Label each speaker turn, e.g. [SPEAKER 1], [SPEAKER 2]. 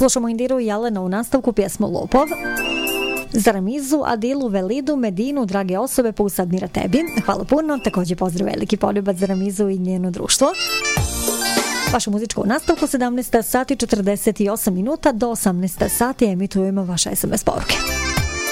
[SPEAKER 1] Slušamo Indiru i Jelena u nastavku pjesmu Lopov. Za Ramizu, Adilu, Velidu, Medinu, drage osobe, Pusad mira tebi. Hvala puno, također pozdrav veliki poljubac za Ramizu i njeno društvo. Vašu muzičku u nastavku 17 sati 48 minuta do 18 sati emitujemo vaše SMS poruke.